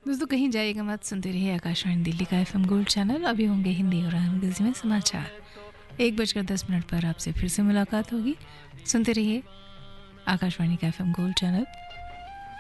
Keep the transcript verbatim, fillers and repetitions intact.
दोस्तों कहीं जाइएगा मत, सुनते रहिए आकाशवाणी दिल्ली का एफएम गोल्ड चैनल। अभी होंगे हिंदी और अंग्रेजी में समाचार। एक बजकर दस मिनट पर आपसे फिर से मुलाकात होगी। सुनते रहिए आकाशवाणी का एफएम गोल्ड चैनल।